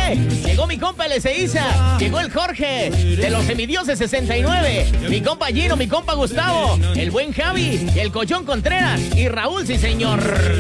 Llegó mi compa el Ezeiza. Llegó el Jorge de los Semidioses 69. Mi compa Gino, mi compa Gustavo. El buen Javi, el Cochón Contreras y Raúl, sí señor.